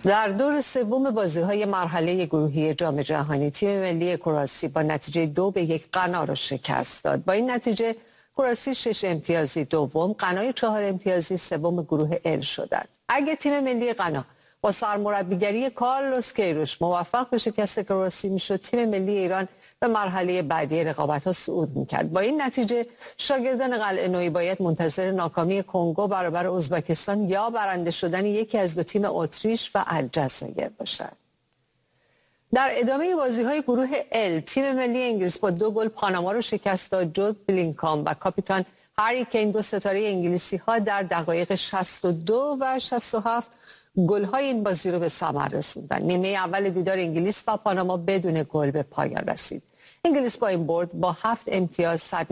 در دور سوم بازی‌های مرحله گروهی جام جهانی تیم ملی کرواسی با نتیجه 2-1 غنا را شکست داد. با این نتیجه کرواسی 6 امتیازی دوم، غنای 4 امتیازی سوم گروه ال شدند. اگه تیم ملی غنا با سرمربیگری کارلوس کیروش موفق به شکست کرواسی میشد، تیم ملی ایران به مرحله بعدی رقابت‌ها صعود می‌کرد. با این نتیجه شاگردان قلعه نویی باید منتظر ناکامی کنگو برابر ازبکستان یا برنده شدن یکی از دو تیم اتریش و الجزایر باشند. در ادامه بازی‌های گروه ال، تیم ملی انگلیس با 2 گل پاناما را شکست داد. جود بلینکام و کاپیتان هری کین، دو ستاره انگلیسی‌ها، در دقایق 62 و 67 گل‌های این بازی رو به ثمر رسوندند. نیمه اول دیدار انگلیس و پاناما بدون گل به پایان رسید. انگلیس با این برد با 7 امتیاز